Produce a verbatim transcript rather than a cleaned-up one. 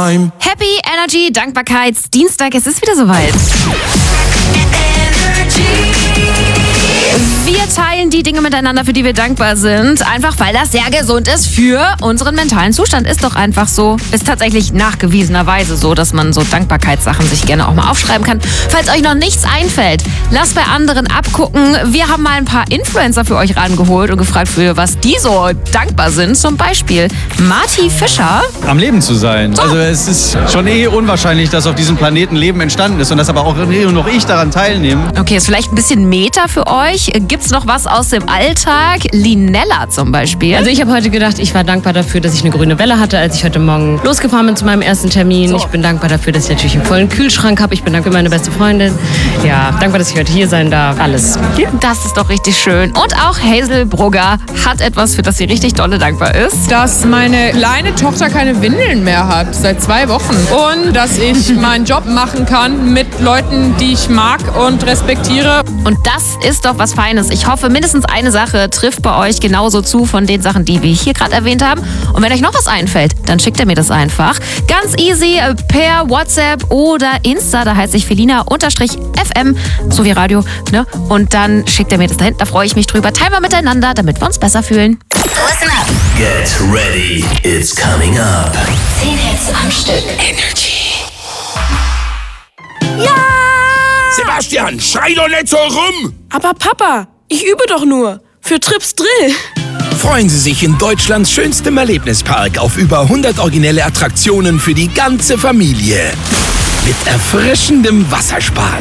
time. Happy Energy Dankbarkeitsdienstag, es ist wieder soweit. Wir teilen die Dinge miteinander, für die wir dankbar sind, einfach weil das sehr gesund ist für unseren mentalen Zustand. Ist doch einfach so. Ist tatsächlich nachgewiesenerweise so, dass man so Dankbarkeitssachen sich gerne auch mal aufschreiben kann. Falls euch noch nichts einfällt, lasst bei anderen abgucken. Wir haben mal ein paar Influencer für euch rangeholt und gefragt, für was die so dankbar sind. Zum Beispiel Marty Fischer. Am Leben zu sein. Also es ist schon eh unwahrscheinlich, dass auf diesem Planeten Leben entstanden ist und dass aber auch nur noch ich daran teilnehme. Okay, ist vielleicht ein bisschen Meta für euch. Gibt's noch was aus dem Alltag? Linella zum Beispiel. Also ich habe heute gedacht, ich war dankbar dafür, dass ich eine grüne Welle hatte, als ich heute Morgen losgefahren bin zu meinem ersten Termin. So. Ich bin dankbar dafür, dass ich natürlich einen vollen Kühlschrank habe. Ich bin dankbar für meine beste Freundin. Ja, dankbar, dass ich heute hier sein darf. Alles. Das ist doch richtig schön. Und auch Hazel Brugger hat etwas, für das sie richtig dolle dankbar ist. Dass meine kleine Tochter keine Windeln mehr hat, seit zwei Wochen. Und dass ich meinen Job machen kann mit Leuten, die ich mag und respektiere. Und das ist doch was Feines. Ich hoffe, mindestens eine Sache trifft bei euch genauso zu von den Sachen, die wir hier gerade erwähnt haben. Und wenn euch noch was einfällt, dann schickt ihr mir das einfach. Ganz easy per WhatsApp oder Insta. Da heißt ich Felina-F M, so wie Radio. Ne? Und dann schickt ihr mir das dahin. Da freue ich mich drüber. Teilen wir miteinander, damit wir uns besser fühlen. Listen up. Get ready, it's coming up. Zehn Hits am Stück. Energy. Ja! Sebastian, schrei doch nicht so rum! Aber Papa, ich übe doch nur. Für Trips Drill. Freuen Sie sich in Deutschlands schönstem Erlebnispark auf über hundert originelle Attraktionen für die ganze Familie. Mit erfrischendem Wasserspaß.